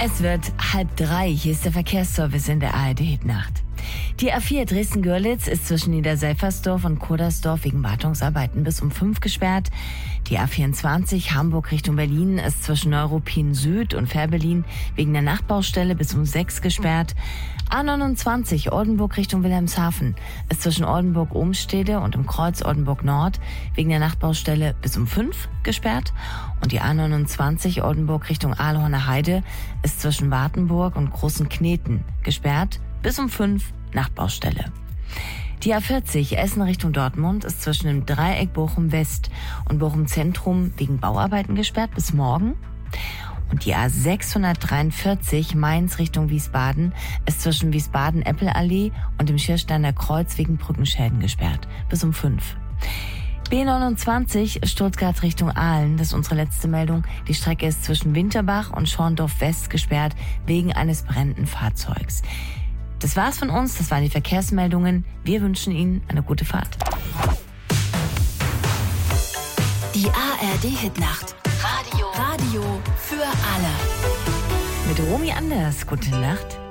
Es wird 2:30. Hier ist der Verkehrsservice in der ARD-Hitnacht. Die A4 Dresden-Görlitz ist zwischen Niederselfersdorf und Kodersdorf wegen Wartungsarbeiten bis um 5 gesperrt. Die A24 Hamburg Richtung Berlin ist zwischen Neuruppin Süd und Fährberlin wegen der Nachtbaustelle bis um 6 gesperrt. A29 Oldenburg Richtung Wilhelmshaven ist zwischen Oldenburg-Ohmstede und im Kreuz Oldenburg-Nord wegen der Nachtbaustelle bis um 5 gesperrt. Und die A29 Oldenburg Richtung Ahlhorner Heide ist zwischen Wartenburg und Großen Kneten gesperrt bis um 5 Nachtbaustelle. Die A40 Essen Richtung Dortmund ist zwischen dem Dreieck Bochum West und Bochum Zentrum wegen Bauarbeiten gesperrt bis morgen. Und die A643 Mainz Richtung Wiesbaden ist zwischen Wiesbaden-Eppelallee und dem Schiersteiner Kreuz wegen Brückenschäden gesperrt bis um 5. B29 Stuttgart Richtung Aalen, das ist unsere letzte Meldung. Die Strecke ist zwischen Winterbach und Schorndorf West gesperrt wegen eines brennenden Fahrzeugs. Das war's von uns, das waren die Verkehrsmeldungen. Wir wünschen Ihnen eine gute Fahrt. Die ARD-Hitnacht. Radio für alle. Mit Romy Anders, gute Nacht.